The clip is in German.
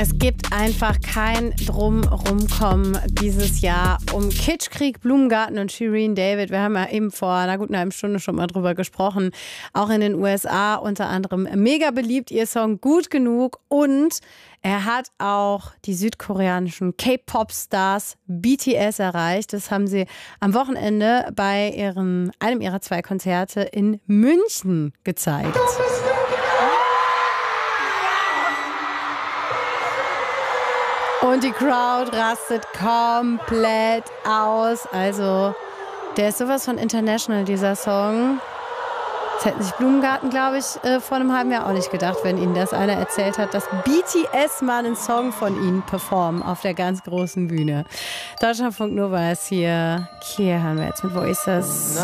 Es gibt einfach kein Drumrumkommen dieses Jahr um Kitschkrieg, Blumengarten und Shirin David. Wir haben ja eben vor einer guten halben Stunde schon mal drüber gesprochen. Auch in den USA unter anderem mega beliebt, ihr Song Gut Genug. Und er hat auch die südkoreanischen K-Pop-Stars BTS erreicht. Das haben sie am Wochenende bei einem ihrer 2 Konzerte in München gezeigt. Und die Crowd rastet komplett aus. Also, der ist sowas von international, dieser Song. Das hätten sich Blumengarten, glaube ich, vor einem halben Jahr auch nicht gedacht, wenn ihnen das einer erzählt hat, dass BTS mal einen Song von ihnen performen auf der ganz großen Bühne. Deutschlandfunk Nova ist hier. Hier hören wir jetzt mit Voices.